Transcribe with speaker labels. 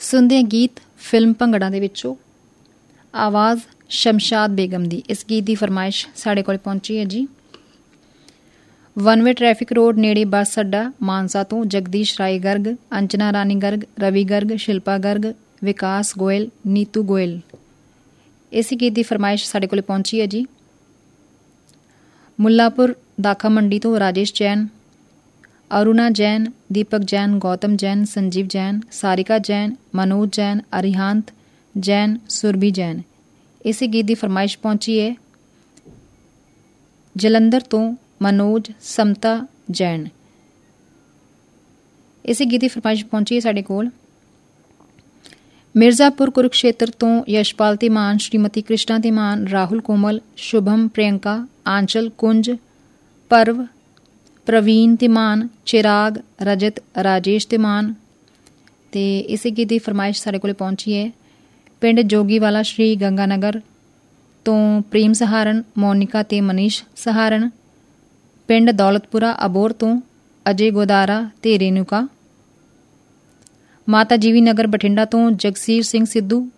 Speaker 1: ਸੁਣਦੇ ਹਾਂ ਗੀਤ ਫਿਲਮ ਭੰਗੜਾ ਦੇ ਵਿੱਚੋਂ ਆਵਾਜ਼ ਸ਼ਮਸ਼ਾਦ ਬੇਗਮ ਦੀ। ਇਸ ਗੀਤ ਦੀ ਫਰਮਾਇਸ਼ ਸਾਡੇ ਕੋਲ ਪਹੁੰਚੀ ਹੈ ਜੀ। ਵਨ ਵੇ ਟ੍ਰੈਫਿਕ ਰੋਡ ਨੇੜੇ ਬੱਸ ਅੱਡਾ ਮਾਨਸਾ ਤੋਂ ਜਗਦੀਸ਼ ਰਾਏ ਗਰਗ, ਅੰਜਨਾ ਰਾਣੀ ਗਰਗ, ਰਵੀ ਗਰਗ, ਸ਼ਿਲਪਾ ਗਰਗ, ਵਿਕਾਸ ਗੋਇਲ, ਨੀਤੂ ਗੋਇਲ। ਇਸੇ ਗੀਤ ਦੀ ਫਰਮਾਇਸ਼ ਸਾਡੇ ਕੋਲ ਪਹੁੰਚੀ ਹੈ ਜੀ। ਮੁੱਲਾਪੁਰ ਦਾਖਾ ਮੰਡੀ ਤੋਂ ਰਾਜੇਸ਼ ਜੈਨ, ਅਰੁਣਾ ਜੈਨ, ਦੀਪਕ ਜੈਨ, ਗੌਤਮ ਜੈਨ, ਸੰਜੀਵ ਜੈਨ, ਸਾਰਿਕਾ ਜੈਨ, ਮਨੋਜ ਜੈਨ, ਅਰਿਹਾਂਤ ਜੈਨ, ਸੁਰਭੀ ਜੈਨ। ਇਸੇ ਗੀਤ ਦੀ ਫਰਮਾਇਸ਼ ਪਹੁੰਚੀ ਹੈ ਜਲੰਧਰ ਤੋਂ ਮਨੋਜ ਸਮਤਾ ਜੈਨ। ਇਸੇ ਗੀਤ ਦੀ ਫਰਮਾਇਸ਼ ਪਹੁੰਚੀ ਹੈ ਸਾਡੇ ਕੋਲ ਮਿਰਜ਼ਾਪੁਰ ਕੁਰੂਕਸ਼ੇਤਰ ਤੋਂ ਯਸ਼ਪਾਲ ਧੀਮਾਨ, ਸ਼੍ਰੀਮਤੀ ਕ੍ਰਿਸ਼ਨਾ ਧੀਮਾਨ, ਰਾਹੁਲ ਕੋਮਲ, ਸ਼ੁਭਮ ਪ੍ਰਿਯੰਕਾ, ਆਂਚਲ ਕੁੰਜ, ਪਰਵ, ਪ੍ਰਵੀਨ ਧੀਮਾਨ, ਚਿਰਾਗ, ਰਜਤ, ਰਾਜੇਸ਼ ਧੀਮਾਨ। ਅਤੇ ਇਸੇ ਗੀਤ ਦੀ ਫਰਮਾਇਸ਼ ਸਾਡੇ ਕੋਲ ਪਹੁੰਚੀ ਹੈ ਪਿੰਡ ਜੋਗੀਵਾਲਾ ਸ਼੍ਰੀ ਗੰਗਾਨਗਰ ਤੋਂ ਪ੍ਰੇਮ ਸਹਾਰਨ, ਮੋਨਿਕਾ ਅਤੇ ਮਨੀਸ਼ ਸਹਾਰਨ। ਪਿੰਡ ਦੌਲਤਪੁਰਾ ਅਬੋਰ ਤੋਂ ਅਜੇ ਗੋਦਾਰਾ ਅਤੇ ਰੇਨੂਕਾ। ਮਾਤਾ ਜੀਵੀ ਨਗਰ ਬਠਿੰਡਾ ਤੋਂ ਜਗਸੀਰ ਸਿੰਘ ਸਿੱਧੂ,